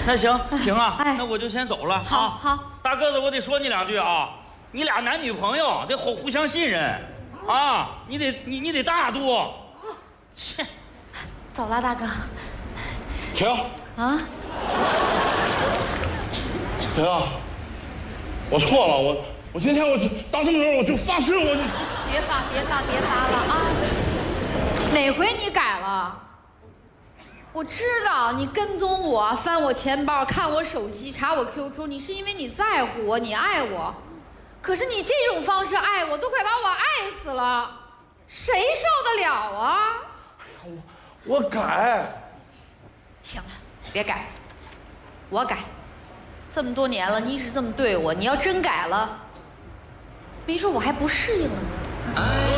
那行啊，那我就先走了。 好， 大个子，我得说你2句啊。你俩男女朋友得互相信任，啊，你得大度。切， 走了，大哥。 停！ 啊！ 停！我错了，我今天当这么多我就发誓，我就别发了啊！哪回你改了？我知道你跟踪我，翻我钱包，看我手机，查我 QQ， 你是因为你在乎我，你爱我。可是你这种方式爱我，都快把我爱死了，谁受得了啊？ 我改。 行了，别改，我改。这么多年了，你一直这么对我，你要真改了，没准我还不适应了呢。